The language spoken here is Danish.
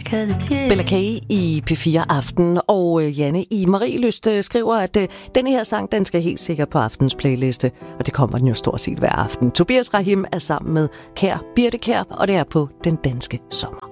Bella K i P4 Aften, og Janne i Marielyst skriver, at denne her sang, den skal helt sikkert på aftens playliste, og det kommer den jo stort set hver aften. Tobias Rahim er sammen med Kær Birte Kjær, og det er på Den Danske Sommer.